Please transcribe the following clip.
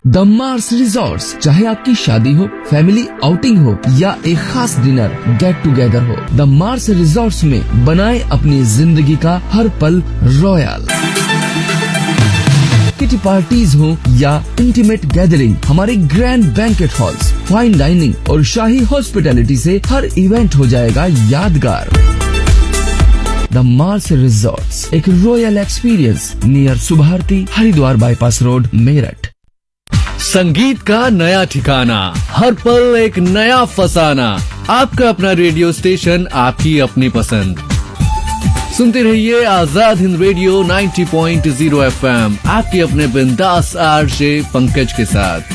The Mars resorts, चाहे आपकी शादी हो, फैमिली आउटिंग हो या एक खास डिनर गेट टुगेदर हो, द मार्स रिजॉर्ट्स में बनाए अपनी जिंदगी का हर पल रॉयल। किटी पार्टीज हो या इंटीमेट गैदरिंग, हमारे grand banquet halls, fine dining और शाही हॉस्पिटैलिटी से हर इवेंट हो जाएगा यादगार। द मार्स रिजॉर्ट्स, एक royal experience near Subharti, Haridwar bypass road, Meerut. संगीत का नया ठिकाना, हर पल एक नया फसाना। आपका अपना रेडियो स्टेशन, आपकी अपनी पसंद। सुनते रहिए आजाद हिंद रेडियो 90.0 FM, आपके अपने बिंदास आरजे पंकज के साथ।